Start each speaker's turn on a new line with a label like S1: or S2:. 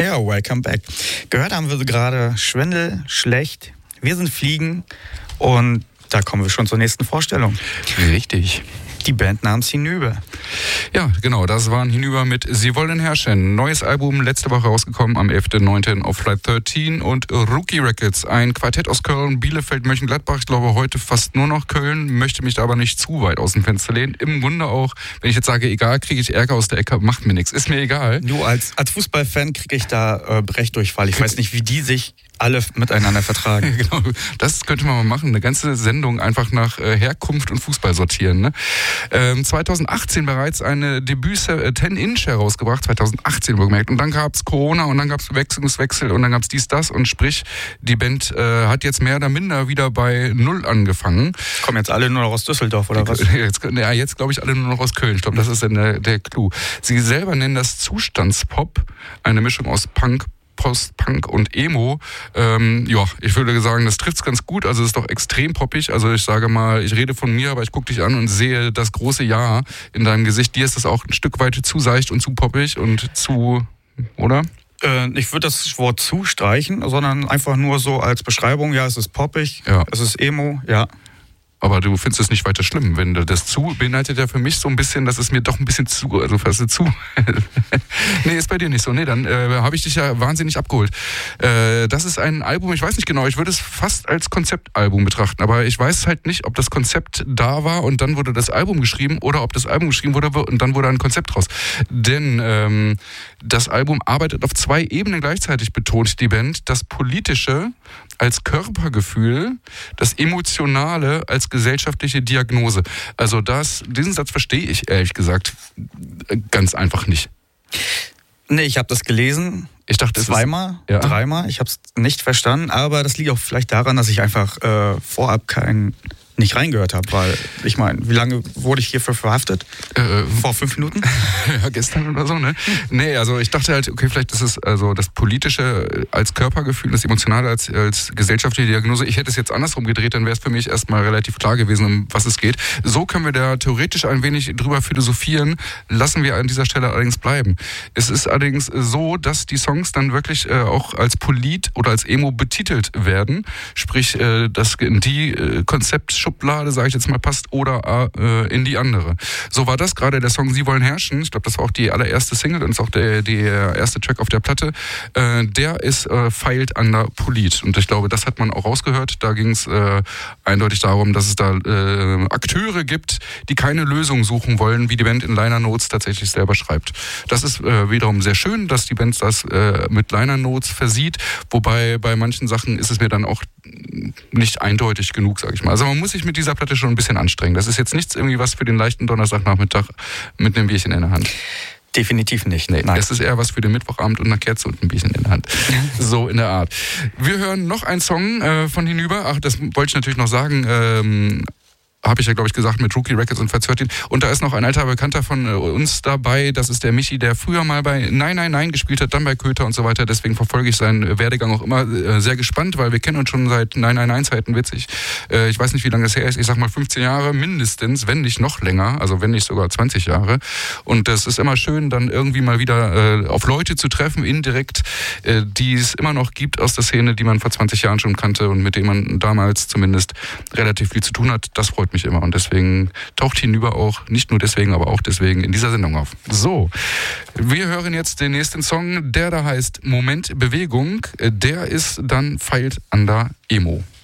S1: Ja, welcome back. Gehört haben wir gerade Schwindel, schlecht, wir sind Fliegen und da kommen wir schon zur nächsten Vorstellung.
S2: Richtig.
S1: Die Band namens Hinüber.
S2: Ja, genau, das waren Hinüber mit Sie wollen herrschen. Neues Album, letzte Woche rausgekommen, am 11.09. auf Flight 13 und Rookie Records. Ein Quartett aus Köln, Bielefeld, Mönchengladbach. Ich glaube, heute fast nur noch Köln, möchte mich da aber nicht zu weit aus dem Fenster lehnen. Im Grunde auch, wenn ich jetzt sage, egal, kriege ich Ärger aus der Ecke, macht mir nichts, ist mir egal.
S1: Du, als Fußballfan kriege ich da Brechdurchfall. Ich weiß nicht, wie die sich alle miteinander vertragen.
S2: Genau, das könnte man mal machen. Eine ganze Sendung einfach nach Herkunft und Fußball sortieren. Ne? 2018 bereits eine Debüt 10-Inch herausgebracht, 2018 wohlgemerkt. Und dann gab es Corona und dann gab es Wechsel und dann gab es dies, das. Und sprich, die Band hat jetzt mehr oder minder wieder bei Null angefangen.
S1: Kommen jetzt alle nur noch aus Düsseldorf oder was?
S2: Jetzt glaube ich alle nur noch aus Köln. Ich glaube, das ist dann der Clou. Sie selber nennen das Zustandspop, eine Mischung aus Punk, Post-Punk und Emo. Ich würde sagen, das trifft's ganz gut. Also es ist doch extrem poppig. Also ich sage mal, ich rede von mir, aber ich gucke dich an und sehe das große Ja in deinem Gesicht. Dir ist das auch ein Stück weit zu seicht und zu poppig und zu, oder?
S1: Ich würde das Wort zu streichen, sondern einfach nur so als Beschreibung. Ja, es ist poppig,
S2: ja.
S1: Es ist Emo, ja.
S2: Aber du findest es nicht weiter schlimm, wenn du das zu beinhaltet ja für mich so ein bisschen, das ist mir doch ein bisschen zu, also fast zu. Nee, ist bei dir nicht so. Nee, dann habe ich dich ja wahnsinnig abgeholt. Das ist ein Album, ich weiß nicht genau, ich würde es fast als Konzeptalbum betrachten, aber ich weiß halt nicht, ob das Konzept da war und dann wurde das Album geschrieben oder ob das Album geschrieben wurde und dann wurde ein Konzept raus. Denn das Album arbeitet auf 2 Ebenen gleichzeitig, betont die Band. Das Politische als Körpergefühl, das Emotionale als gesellschaftliche Diagnose. Also diesen Satz verstehe ich ehrlich gesagt ganz einfach nicht.
S1: Nee, ich habe das gelesen.
S2: Ich dachte,
S1: zweimal, dreimal. Ich habe es nicht verstanden, aber das liegt auch vielleicht daran, dass ich einfach vorab nicht reingehört habe, weil ich meine, wie lange wurde ich hierfür verhaftet? Vor 5 Minuten?
S2: Ja, gestern oder so, ne? Nee, also ich dachte halt, okay, vielleicht ist es also das Politische als Körpergefühl, das Emotionale als gesellschaftliche Diagnose. Ich hätte es jetzt andersrum gedreht, dann wäre es für mich erstmal relativ klar gewesen, um was es geht. So können wir da theoretisch ein wenig drüber philosophieren, lassen wir an dieser Stelle allerdings bleiben. Es ist allerdings so, dass die Songs dann wirklich auch als Polit oder als Emo betitelt werden, sprich, dass in die Konzeptschublade, sage ich jetzt mal, passt oder in die andere. So war das gerade der Song Sie wollen herrschen. Ich glaube, das war auch die allererste Single und ist auch der erste Track auf der Platte. Der ist Feilt an der Polit. Und ich glaube, das hat man auch rausgehört. Da ging es eindeutig darum, dass es da Akteure gibt, die keine Lösung suchen wollen, wie die Band in Liner Notes tatsächlich selber schreibt. Das ist wiederum sehr schön, dass die Band das mit Liner Notes versieht. Wobei bei manchen Sachen ist es mir dann auch nicht eindeutig genug, sage ich mal. Also man muss sich mit dieser Platte schon ein bisschen anstrengen. Das ist jetzt nichts irgendwie was für den leichten Donnerstagnachmittag mit einem Bierchen in der Hand.
S1: Definitiv nicht.
S2: Nee, das ist eher was für den Mittwochabend und eine Kerze und ein Bierchen in der Hand. So in der Art. Wir hören noch einen Song von Hinüber. Ach, das wollte ich natürlich noch sagen. Habe ich ja, glaube ich, gesagt, mit Rookie Records und Flight 13. Und da ist noch ein alter Bekannter von uns dabei. Das ist der Michi, der früher mal bei Nein, Nein, Nein gespielt hat, dann bei Köter und so weiter. Deswegen verfolge ich seinen Werdegang auch immer sehr gespannt, weil wir kennen uns schon seit Nein, Nein, Nein Zeiten, witzig. Ich weiß nicht, wie lange das her ist. Ich sag mal 15 Jahre mindestens, wenn nicht noch länger. Also wenn nicht sogar 20 Jahre. Und das ist immer schön, dann irgendwie mal wieder auf Leute zu treffen, indirekt, die es immer noch gibt aus der Szene, die man vor 20 Jahren schon kannte und mit denen man damals zumindest relativ viel zu tun hat. Das freut mich immer und deswegen taucht Hinüber auch, nicht nur deswegen, aber auch deswegen in dieser Sendung auf. So, wir hören jetzt den nächsten Song, der da heißt Moment Bewegung. Der ist dann Feilt an der Emo.